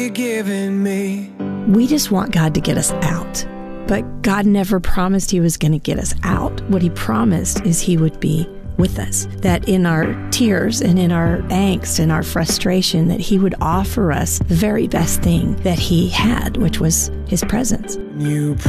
you're giving me. We just want God to get us out. But God never promised he was going to get us out. What he promised is he would be with us, that in our tears and in our angst and our frustration, that he would offer us the very best thing that he had, which was his presence. You